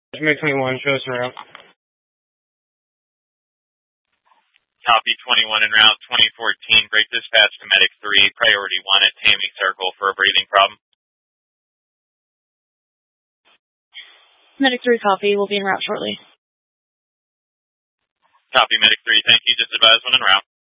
Medic 21, show us en route. Copy 21 en route, 2014, break dispatch to Medic 3, priority 1 at Tammy Circle for a breathing problem. Medic 3 copy, we'll be en route shortly. Copy Medic 3, thank you, just advise when en route.